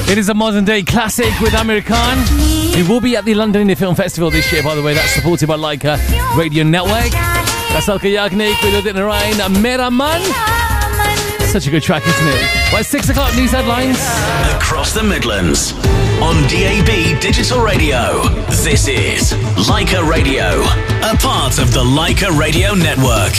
It is a modern day classic with Amir Khan. He will be at the London Indie Film Festival this year, by the way. That's supported by Leica Radio Network. That's Alka Yagnik with Udit Narayan, Mera Man. Such a good track, isn't it? Well, 6 o'clock news headlines. Across the Midlands. On DAB Digital Radio. This is Leica Radio. A part of the Leica Radio Network.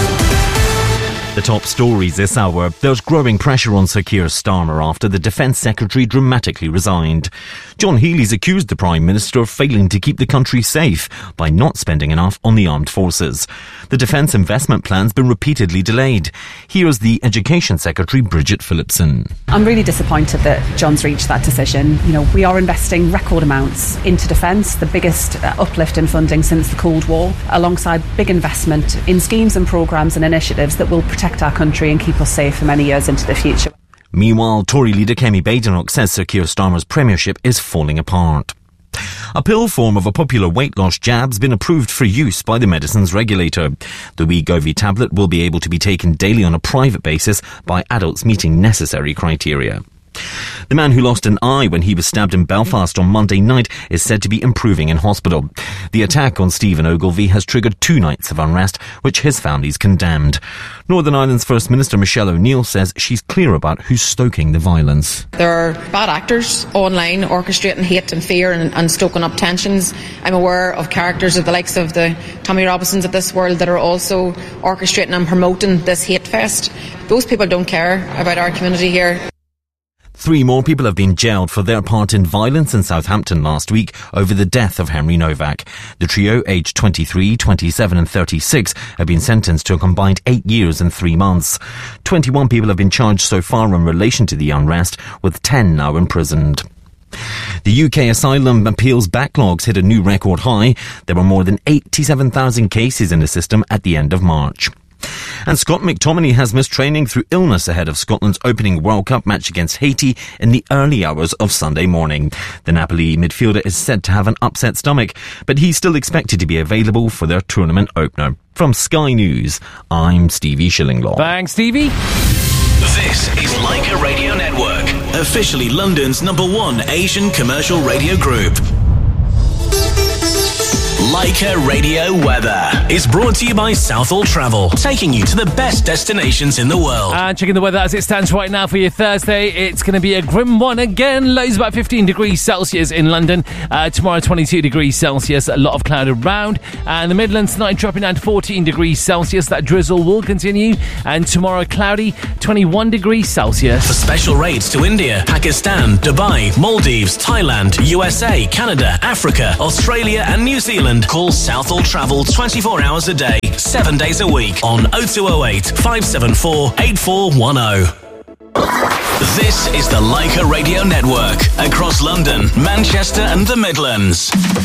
The top stories this hour. There's growing pressure on Sir Keir Starmer after the Defence Secretary dramatically resigned. John Healey's accused the Prime Minister of failing to keep the country safe by not spending enough on the armed forces. The Defence investment plan's been repeatedly delayed. Here's the Education Secretary, Bridget Phillipson. I'm really disappointed that John's reached that decision. You know, we are investing record amounts into defence, the biggest uplift in funding since the Cold War, alongside big investment in schemes and programmes and initiatives that will protect our country and keep us safe for many years into the future. Meanwhile, Tory leader Kemi Badenoch says Sir Keir Starmer's premiership is falling apart. A pill form of a popular weight loss jab's been approved for use by the medicines regulator. The Wegovy tablet will be able to be taken daily on a private basis by adults meeting necessary criteria. The man who lost an eye when he was stabbed in Belfast on Monday night is said to be improving in hospital. The attack on Stephen Ogilvie has triggered 2 nights of unrest, which his family's condemned. Northern Ireland's First Minister Michelle O'Neill says she's clear about who's stoking the violence. There are bad actors online orchestrating hate and fear and stoking up tensions. I'm aware of characters of the likes of the Tommy Robinsons of this world that are also orchestrating and promoting this hate fest. Those people don't care about our community here. 3 more people have been jailed for their part in violence in Southampton last week over the death of Henry Novak. The trio, aged 23, 27 and 36, have been sentenced to a combined 8 years and 3 months. 21 people have been charged so far in relation to the unrest, with 10 now imprisoned. The UK asylum appeals backlogs hit a new record high. There were more than 87,000 cases in the system at the end of March. And Scott McTominay has missed training through illness ahead of Scotland's opening World Cup match against Haiti in the early hours of Sunday morning. The Napoli midfielder is said to have an upset stomach, but he's still expected to be available for their tournament opener. From Sky News, I'm Stevie Shillinglaw. Thanks, Stevie. This is Leica Radio Network, officially London's #1 Asian commercial radio group. Leica Radio Weather is brought to you by Southall Travel, taking you to the best destinations in the world. And checking the weather as it stands right now for your Thursday, it's going to be a grim one again. Lows about 15 degrees Celsius in London. Tomorrow 22 degrees Celsius, a lot of cloud around. And the Midlands tonight dropping down to 14 degrees Celsius. That drizzle will continue. And tomorrow cloudy, 21 degrees Celsius. For special rates to India, Pakistan, Dubai, Maldives, Thailand, USA, Canada, Africa, Australia and New Zealand, call Southall Travel 24 hours a day, 7 days a week on 0208 574 8410. This is the Leica Radio Network across London, Manchester and the Midlands.